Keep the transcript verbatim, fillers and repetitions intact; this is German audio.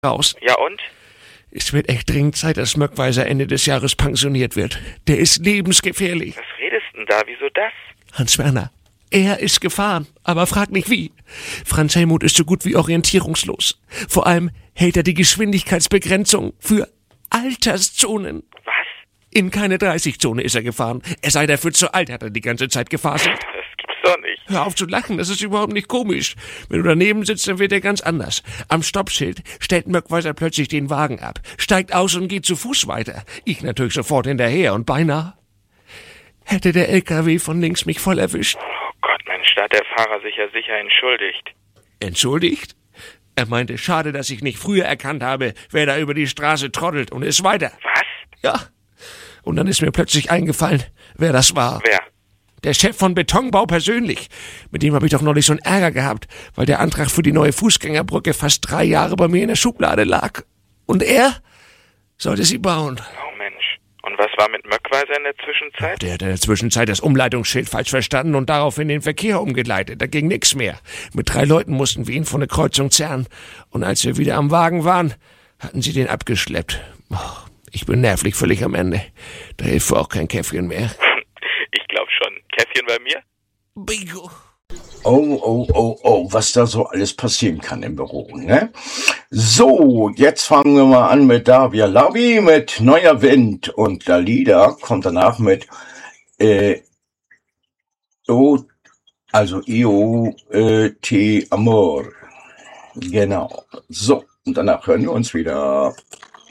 raus. Ja und? Es wird echt dringend Zeit, dass Möckweiser Ende des Jahres pensioniert wird. Der ist lebensgefährlich. Was redest denn da? Wieso das? Hans-Werner, er ist gefahren, aber frag nicht wie. Franz Helmut ist so gut wie orientierungslos. Vor allem hält er die Geschwindigkeitsbegrenzung für Alterszonen. Was? In keine dreißig-Zone ist er gefahren. Er sei dafür zu alt, hat er die ganze Zeit gefaselt. Das gibt's doch nicht. Hör auf zu lachen, das ist überhaupt nicht komisch. Wenn du daneben sitzt, dann wird er ganz anders. Am Stoppschild stellt Möckweiser plötzlich den Wagen ab, steigt aus und geht zu Fuß weiter. Ich natürlich sofort hinterher und beinahe hätte der L K W von links mich voll erwischt. Oh Gott, Mensch, da hat der Fahrer sich ja sicher entschuldigt. Entschuldigt? Er meinte, schade, dass ich nicht früher erkannt habe, wer da über die Straße trottelt, und ist weiter. Was? Ja. Und dann ist mir plötzlich eingefallen, wer das war. Wer? Der Chef von Betonbau persönlich. Mit dem habe ich doch neulich so einen Ärger gehabt, weil der Antrag für die neue Fußgängerbrücke fast drei Jahre bei mir in der Schublade lag. Und er sollte sie bauen. Oh Mensch. Und was war mit Möckweiser in der Zwischenzeit? Der hat in der Zwischenzeit das Umleitungsschild falsch verstanden und daraufhin den Verkehr umgeleitet. Da ging nix mehr. Mit drei Leuten mussten wir ihn von der Kreuzung zerren. Und als wir wieder am Wagen waren, hatten sie den abgeschleppt. Oh, ich bin nervlich völlig am Ende. Da hilft auch kein Käffchen mehr. Ich glaub schon. Käffchen bei mir? Bingo. Oh, oh, oh, oh, was da so alles passieren kann im Büro, ne? So, jetzt fangen wir mal an mit Davia Lavi, mit Neuer Wind, und Dalida kommt danach mit äh, O, also Io äh, T Amor. Genau. So, und danach hören wir uns wieder.